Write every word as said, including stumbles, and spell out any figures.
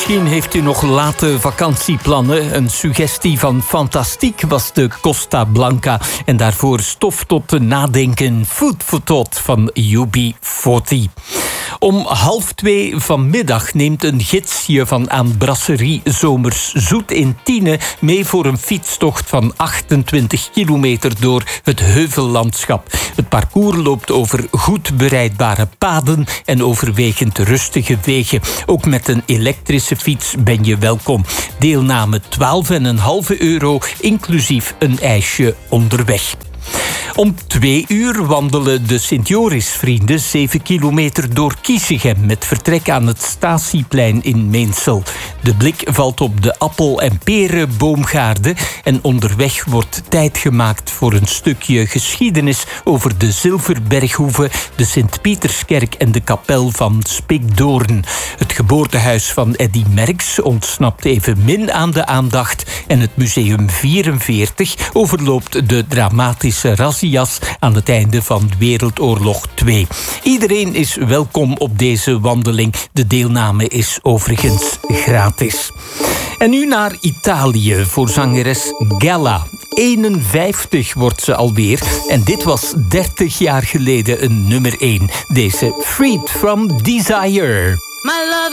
Misschien heeft u nog late vakantieplannen. Een suggestie van Fantastiek was de Costa Blanca. En daarvoor stof tot te nadenken. Food for Thought van U B veertig. Om half twee vanmiddag neemt een gids je van aan Brasserie Zomers Zoet in Tiene mee voor een fietstocht van achtentwintig kilometer door het heuvellandschap. Het parcours loopt over goed bereidbare paden en overwegend rustige wegen. Ook met een elektrische fiets ben je welkom. Deelname twaalf komma vijf euro, inclusief een ijsje onderweg. Om twee uur wandelen de Sint-Jorisvrienden zeven kilometer door Kiezegem met vertrek aan het Statieplein in Meensel. De blik valt op de appel- en perenboomgaarden en onderweg wordt tijd gemaakt voor een stukje geschiedenis over de Zilverberghoeve, de Sint-Pieterskerk en de kapel van Spikdoorn. Het geboortehuis van Eddy Merckx ontsnapt evenmin aan de aandacht en het Museum vierenveertig overloopt de dramatische razzia's aan het einde van Wereldoorlog twee. Iedereen is welkom op deze wandeling. De deelname is overigens gratis. En nu naar Italië voor zangeres Gala. eenenvijftig wordt ze alweer en dit was dertig jaar geleden een nummer één. Deze Freed from Desire. My love